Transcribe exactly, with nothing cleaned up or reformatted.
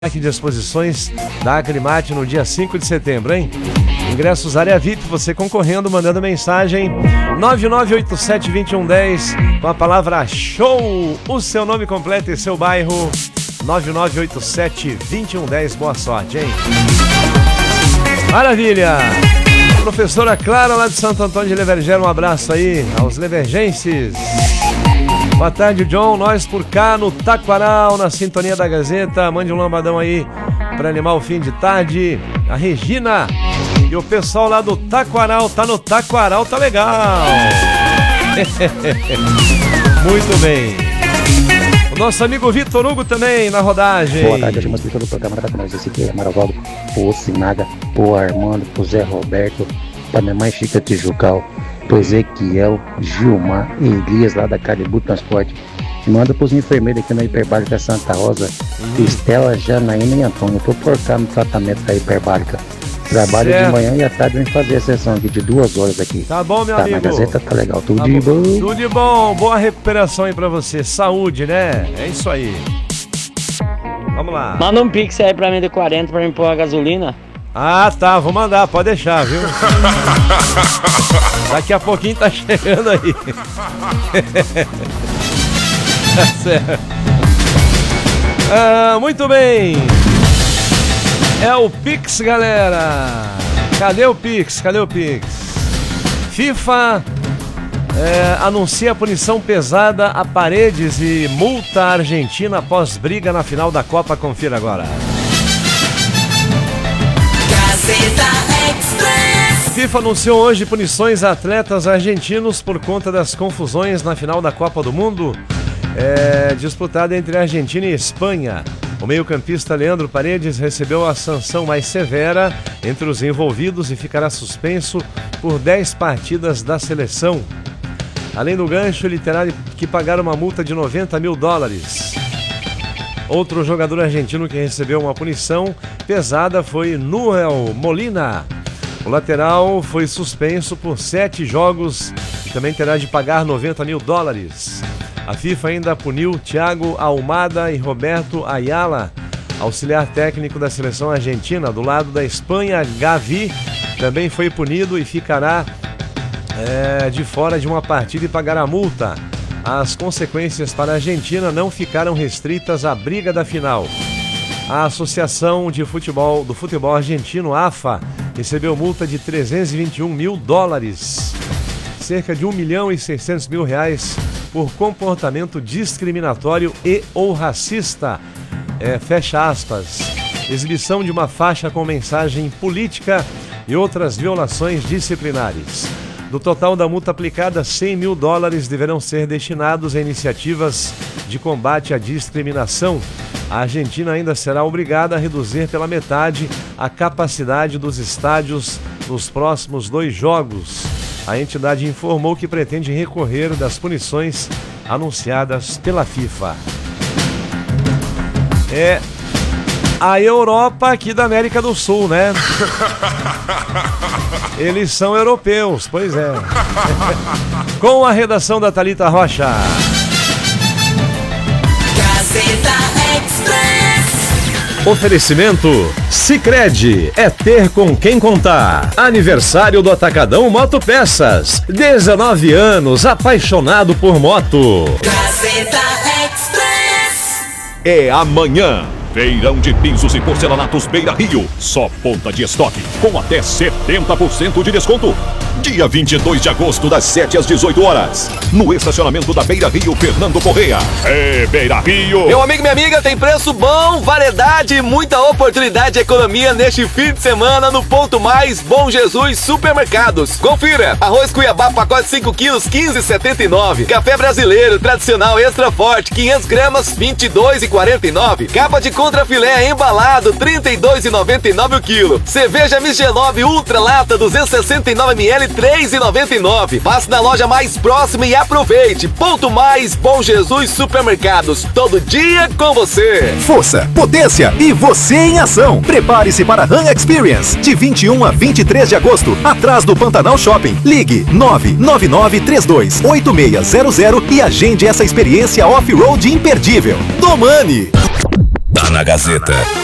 Aqui de exposições da Aclimate no dia cinco de setembro, hein? Ingressos área V I P, você concorrendo, mandando mensagem nove nove oito sete, dois um um zero com a palavra show, o seu nome completo e seu bairro. Nove nove oito sete, dois um um zero, boa sorte, hein? Maravilha! Professora Clara lá de Santo Antônio de Levergera, um abraço aí aos levergenses. Boa tarde, John. Nós por cá no Taquaral, na sintonia da Gazeta. Mande um lambadão aí para animar o fim de tarde. A Regina e o pessoal lá do Taquaral. Tá no Taquaral, tá legal. Muito bem. O nosso amigo Vitor Hugo também na rodagem. Boa tarde, eu chamo o do programa da nós. Esse aqui é Maravaldo, o Sinaga, o Armando, o Zé Roberto, para minha mãe Chica Tijucal, pro Ezequiel, Gilmar e Elias lá da Caribu Transporte. Manda pros enfermeiros aqui na Hiperbárica Santa Rosa, hum. Estela, Janaína e Antônio. Eu tô por cá no tratamento da Hiperbárica. Trabalho certo. De manhã e à tarde vem fazer a sessão aqui de duas horas aqui. Tá bom, meu tá, amigo. Na Gazeta tá legal, tudo tá de bom. bom. Tudo de bom, boa recuperação aí pra você. Saúde, né? É isso aí. Vamos lá. Manda um pix aí pra mim de quarenta pra me pôr a gasolina. Ah, tá, vou mandar, pode deixar, viu? Daqui a pouquinho tá chegando aí. Tá certo. Ah, muito bem. É o Pix, galera. Cadê o Pix? Cadê o Pix? FIFA é, anuncia punição pesada a Paredes e multa a Argentina após briga na final da Copa. Confira agora. FIFA anunciou hoje punições a atletas argentinos por conta das confusões na final da Copa do Mundo, é, disputada entre Argentina e Espanha. O meio-campista Leandro Paredes recebeu a sanção mais severa entre os envolvidos e ficará suspenso por dez partidas da seleção. Além do gancho, ele terá que pagar uma multa de noventa mil dólares. Outro jogador argentino que recebeu uma punição pesada foi Nuel Molina. O lateral foi suspenso por sete jogos e também terá de pagar noventa mil dólares. A FIFA ainda puniu Thiago Almada e Roberto Ayala, auxiliar técnico da seleção argentina. Do lado da Espanha, Gavi também foi punido e ficará é, de fora de uma partida e pagará multa. As consequências para a Argentina não ficaram restritas à briga da final. A Associação de Futebol do Futebol Argentino, A F A, recebeu multa de trezentos e vinte e um mil dólares, cerca de um milhão e seiscentos mil reais, por comportamento discriminatório e ou racista. É, fecha aspas. Exibição de uma faixa com mensagem política e outras violações disciplinares. Do total da multa aplicada, cem mil dólares deverão ser destinados a iniciativas de combate à discriminação. A Argentina ainda será obrigada a reduzir pela metade a capacidade dos estádios nos próximos dois jogos. A entidade informou que pretende recorrer das punições anunciadas pela FIFA. É a Europa aqui da América do Sul, né? Eles são europeus, pois é. Com a redação da Thalita Rocha. Oferecimento Sicredi, é ter com quem contar. Aniversário do Atacadão Motopeças. dezenove anos, apaixonado por moto. Gazeta Express. É amanhã. Feirão de pisos e porcelanatos Beira Rio. Só ponta de estoque, com até setenta por cento de desconto. Dia vinte e dois de agosto, das sete às dezoito horas. No estacionamento da Beira Rio, Fernando Correia. É Beira Rio. Meu amigo e minha amiga, tem preço bom, variedade e muita oportunidade de economia neste fim de semana no Ponto Mais Bom Jesus Supermercados. Confira. Arroz Cuiabá, pacote cinco quilos, quinze reais e setenta e nove centavos. Café brasileiro, tradicional extra forte, quinhentas gramas, vinte e dois reais e quarenta e nove centavos. Capa de contra filé embalado, trinta e dois reais e noventa e nove centavos o quilo. Cerveja Michelob Ultra Lata, duzentos e sessenta e nove mililitros, três reais e noventa e nove centavos. Passe na loja mais próxima e aproveite. Ponto Mais Bom Jesus Supermercados. Todo dia com você. Força, potência e você em ação. Prepare-se para a Ram Experience de vinte e um a vinte e três de agosto, atrás do Pantanal Shopping. Ligue nove nove nove três dois oito seis zero zero e agende essa experiência off-road imperdível. Domani. Tá na Gazeta.